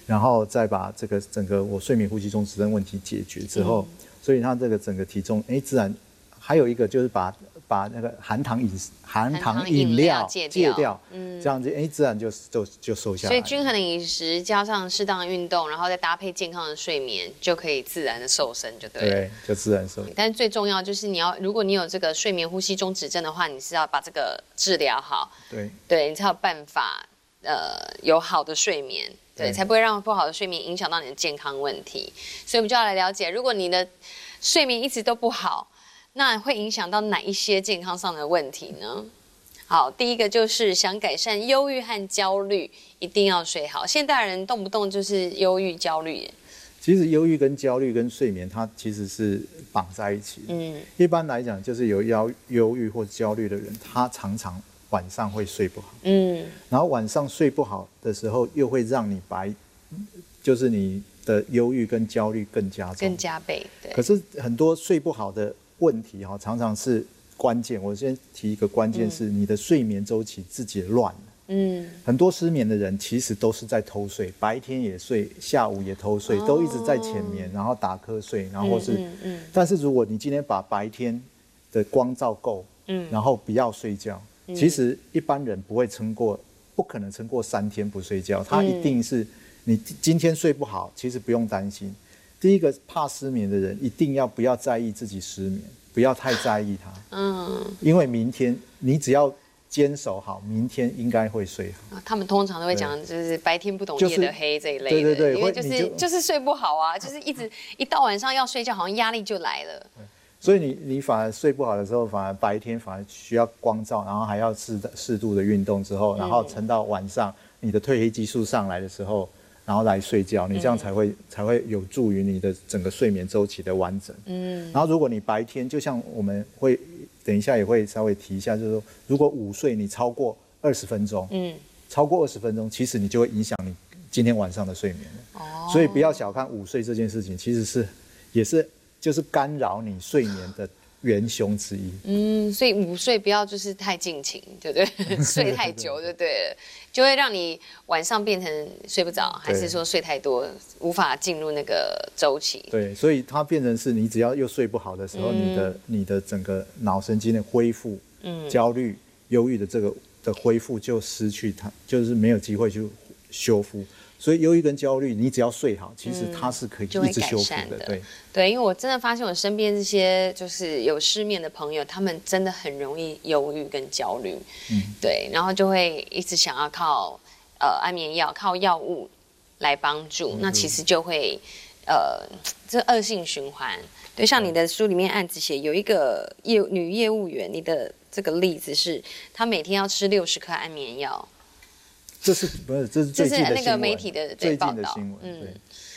然后再把这个整个我睡眠呼吸中止症问题解决之后，所以他这个整个体重自然。还有一个就是把那个含糖饮料戒掉，这样子自然就瘦下来。 所以均衡的饮食加上适当的运动，然后再搭配健康的睡眠，就可以自然的瘦身，就对了。 对，就自然瘦。 但是最重要就是如果你有这个睡眠呼吸中止症的话，你是要把这个治疗好，对你才有办法有好的睡眠，对，才不会让不好的睡眠影响到你的健康问题。所以我们就要来了解，如果你的睡眠一直都不好，那会影响到哪一些健康上的问题呢？好，第一个就是想改善忧郁和焦虑，一定要睡好。现代人动不动就是忧郁、焦虑。 其实忧郁跟焦虑跟睡眠，它其实是绑在一起的。一般来讲，就是有忧郁或焦虑的人，他常常晚上会睡不好。然后晚上睡不好的时候，又会让你就是你的忧郁跟焦虑更加重、 更加倍。对。 可是很多睡不好的问题常常是关键。我先提一个关键是你的睡眠周期自己乱了。很多失眠的人其实都是在偷睡，白天也睡，下午也偷睡，都一直在浅眠，然后打瞌睡，然后但是如果你今天把白天的光照够，然后不要睡觉，其实一般人不可能撑过3天不睡觉，他一定是你今天睡不好，其实不用担心。第一个怕失眠的人，一定不要在意自己失眠，不要太在意它。因为明天你只要坚守好，明天应该会睡好。 他们通常都会讲，就是白天不懂夜的黑这一类的， 对， 因为就是睡不好啊，就是一到晚上要睡觉，好像压力就来了。 所以你反而睡不好的时候，反而白天反而需要光照，然后还要适度的运动之后，然后撑到晚上你的褪黑激素上来的时候，然后来睡觉，你这样才会有助于你的整个睡眠周期的完整。然后如果你白天，就像我们会等一下也会稍微提一下，就是说如果午睡你超过20分钟，超过20分钟，其实你就会影响你今天晚上的睡眠了。所以不要小看午睡这件事情，其实也是就是干扰你睡眠的元凶之一。 所以午睡不要就是太尽情，对不对？睡太久就对了，就会让你晚上变成睡不着，还是说睡太多无法进入那个周期？对， 所以它变成是你只要又睡不好的时候，你的整个脑神经的恢复，焦虑、忧郁的这个的恢复就失去它，就是没有机会去修复。所以忧郁跟焦虑，你只要睡好，其实它是可以一直修复的。 对，因为我真的发现我身边这些就是有失眠的朋友，他们真的很容易忧郁跟焦虑。对，然后就会一直想要靠安眠药、靠药物来帮助，那其实就会这恶性循环。对，像你的书里面案子写有一个女业务员，你的这个例子是她每天要吃60颗安眠药。 这是最近的新闻？ 那个媒体的最近的新闻。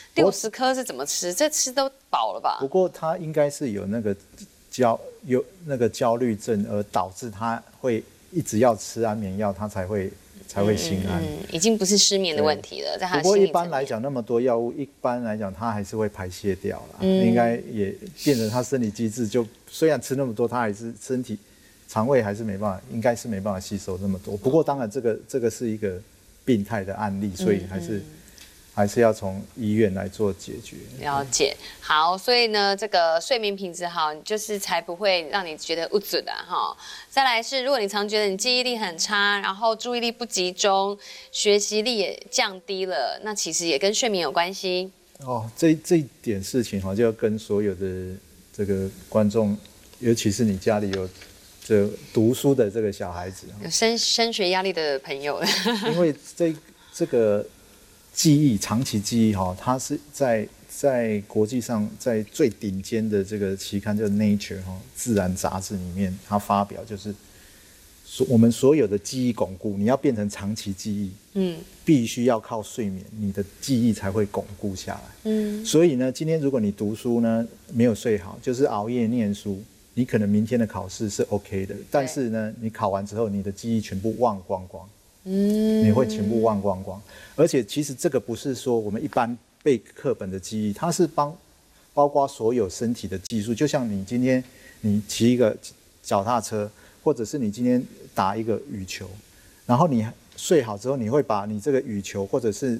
60颗是怎么吃？这吃都饱了吧？ 不过他应该是有那个焦虑症，而导致他会一直要吃安眠药，他才会心安。 已经不是失眠的问题了，在他的心理层面。 不过一般来讲，那么多药物，一般来讲他还是会排泄掉了，应该也变成他生理机制就虽然吃那么多，他还是肠胃还是没办法，应该是没办法吸收那么多。不过当然这个是一个病态的案例，所以还是要从医院来做解决。 了解，好，所以呢，这个睡眠品质好，就是才不会让你觉得不准的哈。再来是，如果你常觉得你记忆力很差，然后注意力不集中，学习力也降低了，那其实也跟睡眠有关系。 这一点事情就要跟所有的这个观众，尤其是你家里有这读书的这个小孩子， 有升学压力的朋友， 因为这个长期记忆它是在国际上在最顶尖的这个期刊叫 Nature 自然杂志里面，它发表就是我们所有的记忆巩固，你要变成长期记忆，必须要靠睡眠，你的记忆才会巩固下来。所以呢，今天如果你读书呢没有睡好，就是熬夜念书，你可能明天的考试是 OK 的，但是呢，你考完之后，你的记忆全部忘光光，你会全部忘光光。而且其实这个不是说我们一般背课本的记忆，它是包括所有身体的技术。就像你今天你骑一个脚踏车，或者是你今天打一个羽球，然后你睡好之后，你会把你这个羽球或者是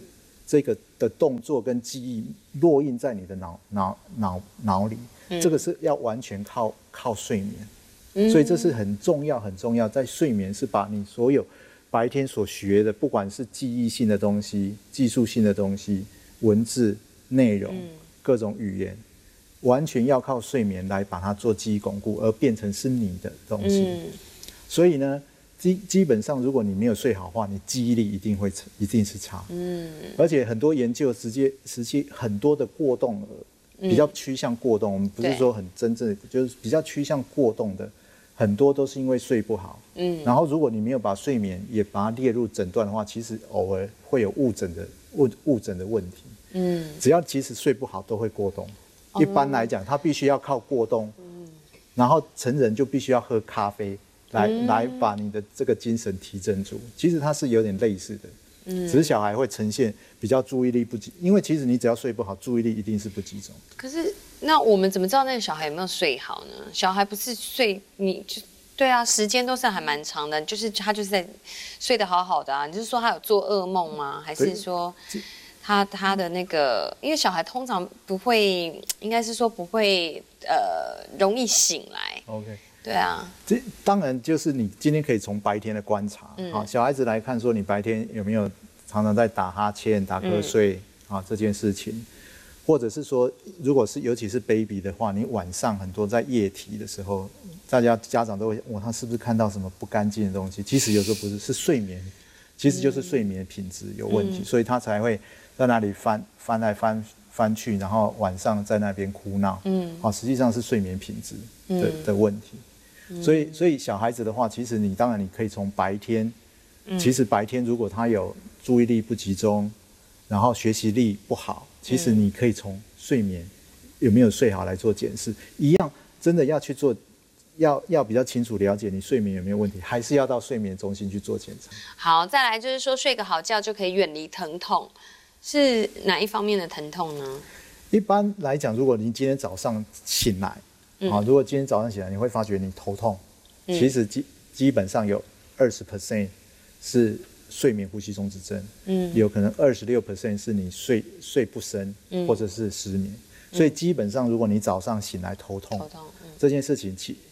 这个的动作跟记忆烙印在你的脑里，这个是要完全靠睡眠，所以这是很重要很重要，在睡眠是把你所有白天所学的，不管是记忆性的东西、技术性的东西、文字内容、各种语言，完全要靠睡眠来把它做记忆巩固，而变成是你的东西。所以呢，基本上如果你没有睡好的话，你记忆力一定是差。而且很多研究实际很多的过动比较趋向过动，我们不是说很真正的，就是比较趋向过动的，很多都是因为睡不好。然后如果你没有把睡眠也把它列入诊断的话，其实偶尔会有误诊的问题。只要其实睡不好都会过动。一般来讲，他必须要靠过动，然后成人就必须要喝咖啡来把你的这个精神提振住。其实它是有点类似的，只是小孩会呈现比较注意力不集，因为其实你只要睡不好，注意力一定是不集中。 可是那我们怎么知道那个小孩有没有睡好呢？小孩不是睡你就对啊，时间都是还蛮长的，就是他就是在睡得好好的啊。你是说他有做噩梦吗？还是说他的那个，因为小孩通常不会，应该是说不会容易醒来。 OK。 对啊， 这当然就是你今天可以从白天的观察，小孩子来看说你白天有没有常常在打哈欠、打瞌睡这件事情，或者是说，如果是尤其是 baby 的话，你晚上很多在夜啼的时候，家长都会他是不是看到什么不干净的东西？其实有时候不是，是睡眠，其实就是睡眠品质有问题，所以他才会在那里翻来翻去，然后晚上在那边哭闹。实际上是睡眠品质的问题。所以小孩子的话，其实当然你可以从白天，其实白天如果他有注意力不集中，然后学习力不好，其实你可以从睡眠有没有睡好来做检视。一样真的要去做，要比较清楚了解你睡眠有没有问题，还是要到睡眠中心去做检查。 好，再来就是说睡个好觉就可以远离疼痛，是哪一方面的疼痛呢？ 一般来讲，如果你今天早上醒来，如果今天早上起来，你会发觉你头痛，其实基本上有20% 是睡眠呼吸中止症，有可能26% 是你睡不深，或者是失眠。所以基本上，如果你早上醒来头痛，这件事情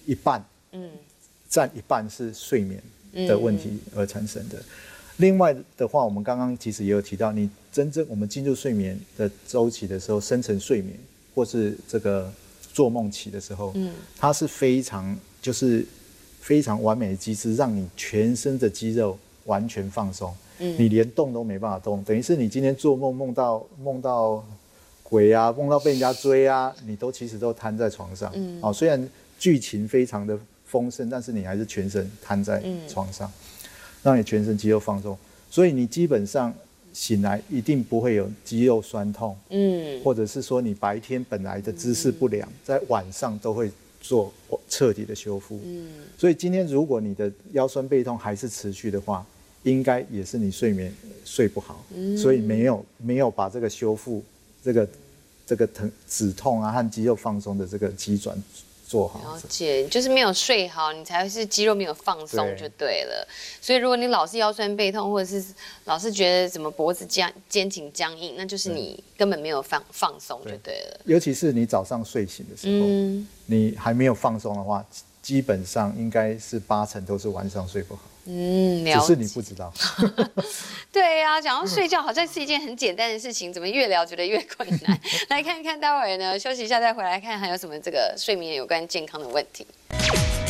占一半是睡眠的问题而产生的。另外的话，我们刚刚其实也有提到，你真正我们进入睡眠的周期的时候，深层睡眠或是这个做梦期的时候，它是非常完美的机制，让你全身的肌肉完全放松，你连动都没办法动，等于是你今天做梦梦到鬼啊，梦到被人家追啊，你其实都瘫在床上。虽然剧情非常的丰盛，但是你还是全身瘫在床上，让你全身肌肉放松，所以你基本上醒来一定不会有肌肉酸痛，或者是说你白天本来的姿势不良，在晚上都会做彻底的修复。所以今天如果你的腰酸背痛还是持续的话，应该也是你睡眠睡不好，所以没有把这个修复这个止痛啊和肌肉放松的这个机转做好。 了解，就是没有睡好，你才会是肌肉没有放松就对了。所以如果你老是腰酸背痛，或者是老是觉得怎么脖子肩颈僵硬，那就是你根本没有放松就对了。 尤其是你早上睡醒的时候，你还没有放松的话，基本上应该是80%都是晚上睡不好。只是你不知道。 对呀，讲到睡觉好像是一件很简单的事情，怎么越聊觉得越困难？来看看待会儿呢，休息一下再回来看还有什么这个睡眠有关健康的问题。